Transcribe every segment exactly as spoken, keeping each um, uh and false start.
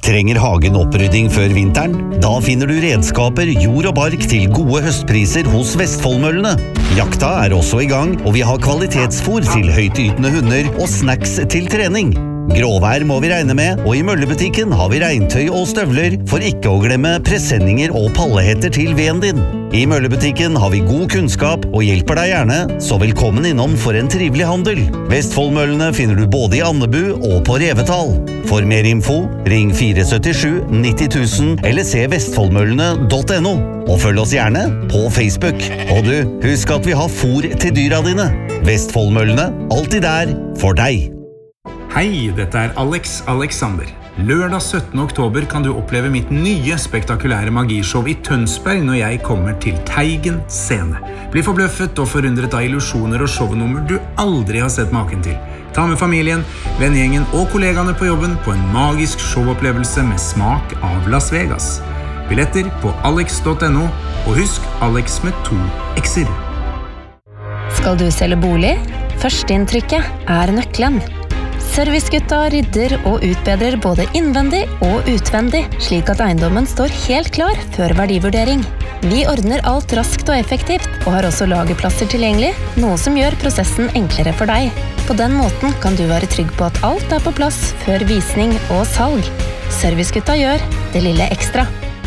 Trenger hagen opprydding før vinteren? Da finner du redskaper, jord og bark til gode høstpriser hos Vestfoldmøllene. Jakta er også i gang, og vi har kvalitetsfôr til høytytende hunder og snacks til trening. Gråvær må vi regne med, og i møllebutikken har vi regntøy og støvler, for ikke å glemme presenninger og pallehetter til veden din. I møllebutikken har vi god kunnskap og hjelper deg gjerne, så velkommen innom for en trivelig handel. Vestfoldmøllene finner du både i Andebu og på Revetal. For mer info, ring fire syv sju nitti tusen eller se vestfoldmøllene punktum no. Og følg oss gjerne på Facebook. Og du, husk at vi har fôr til dyra dine. Vestfoldmøllene, alltid der for deg. Hei, dette er Alex Alexander. Lørdag syttende oktober kan du oppleve mitt nye spektakulære magishow i Tønsberg når jeg kommer til Teigen scene. Bli forbløffet og forundret av illusjoner og shownummer du aldri har sett maken til. Ta med familien, vennegjengen og kollegaene på jobben på en magisk showopplevelse med smak av Las Vegas. Billetter på alex punktum no, og husk Alex med to x-er. Skal du selge bolig? Førsteinntrykket er nøkkelen. Servicegutta rydder og utbedrer både innvendig og utvendig, slik at eiendommen står helt klar før verdivurdering. Vi ordner alt raskt og effektivt, og har også lagerplasser tilgjengelig, noe som gjør prosessen enklere for deg. På den måten kan du være trygg på at alt er på plass før visning og salg. Servicegutta gjør det lille ekstra.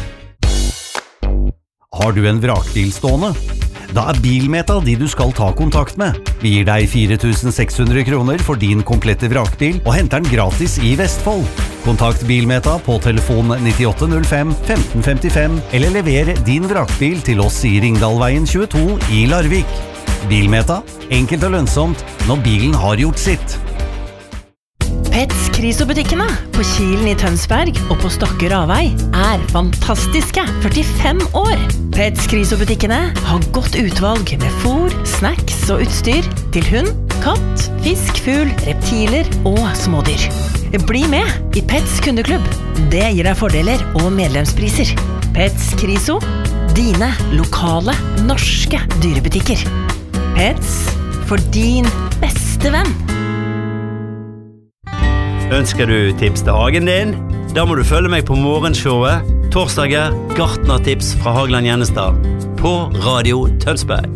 Har du en vrakbil stående? Da er Bilmeta de du skal ta kontakt med. Vi gir deg fire tusen seks hundre kroner for din komplette vrakbil og henter den gratis i Vestfold. Kontakt Bilmeta på telefon nittiåtte null fem femten femtifem eller lever din vrakbil til oss i Ringdalveien tjueto i Larvik. Bilmeta, enkelt og lønnsomt når bilen har gjort sitt. Pets Kriso-butikkene på Kilen i Tønsberg og på Stokke Ravei er fantastiske førtifem år. Pets Kriso-butikkene har godt utvalg med fôr, snacks og utstyr til hund, katt, fisk, fugl, reptiler og smådyr. Bli med i Pets kundeklubb. Det gir deg fordeler og medlemspriser. Pets Kriso, dine lokale norske dyrebutikker. Pets for din beste venn. Ønsker du tips til hagen din? Da må du følge meg på morgenshowet torsdager gartnertips fra Hagland Gjennestad på Radio Tønsberg.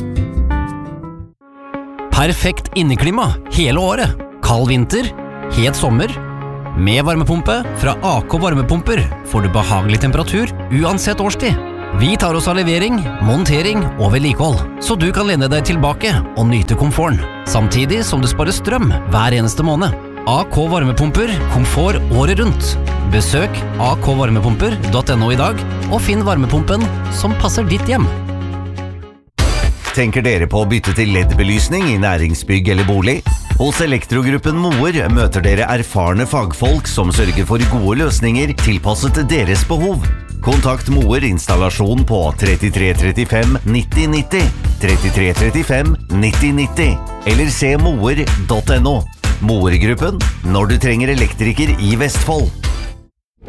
Perfekt inneklima hele året. Kald vinter, het sommer. Med varmepumpe fra A K Varmepumper får du behagelig temperatur uansett årstid. Vi tar oss av levering, montering og vedlikehold, så du kan lene deg tilbake og nyte komforten, samtidig som du sparer strøm hver eneste måned. A K Varmepumper, komfort året rundt. Besøk a k varmepumper punktum no i dag, og finn varmepumpen som passer ditt hjem. Tenker dere på å bytte til L E D-belysning i næringsbygg eller bolig? Hos Elektrogruppen Moer møter dere erfarne fagfolk som sørger for gode løsninger tilpasset deres behov. Kontakt Moer installasjon på trettitre trettifem nitti nitti, trettitre trettifem nitti nitti, eller se moer punktum no. Moer-gruppen, når du trenger elektriker i Vestfold.